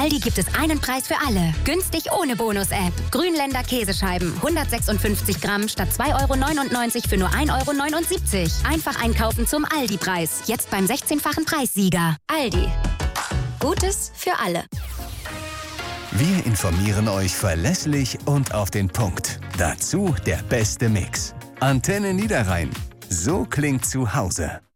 Aldi gibt es einen Preis für alle. Günstig ohne Bonus-App. Grünländer Käsescheiben, 156 Gramm statt 2,99 € für nur 1,79 €. Einfach einkaufen zum Aldi-Preis. Jetzt beim 16-fachen Preissieger. Aldi. Gutes für alle. Wir informieren euch verlässlich und auf den Punkt. Dazu der beste Mix. Antenne Niederrhein. So klingt zu Hause.